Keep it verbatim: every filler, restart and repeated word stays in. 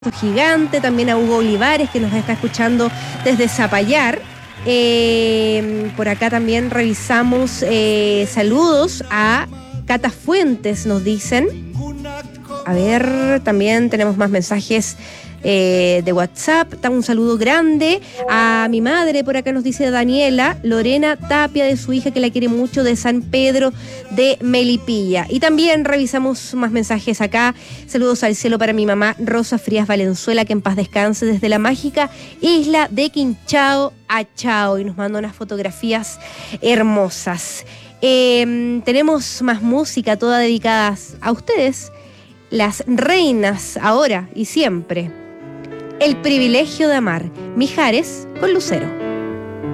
Gigante, también a Hugo Olivares, que nos está escuchando desde Zapallar. Eh, por acá también revisamos eh, saludos a Cata Fuentes, nos dicen. A ver, también tenemos más mensajes eh, de WhatsApp. Un saludo grande a mi madre, por acá nos dice Daniela Lorena Tapia, de su hija que la quiere mucho, de San Pedro de Melipilla. Y también revisamos más mensajes acá. Saludos al cielo para mi mamá Rosa Frías Valenzuela, que en paz descanse, desde la mágica isla de Quinchao a Chao, y nos manda unas fotografías hermosas. Eh, tenemos más música, toda dedicada a ustedes, las reinas, ahora y siempre. El privilegio de amar, Mijares con Lucero.